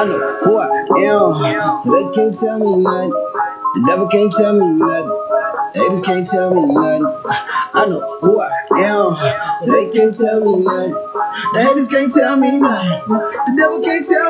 I know who I am, so they can't tell me nothing. The devil can't tell me nothing. The haters can't tell me nothing. I know who I am, so they can't tell me nothing. The haters can't tell me nothing. The devil can't tell me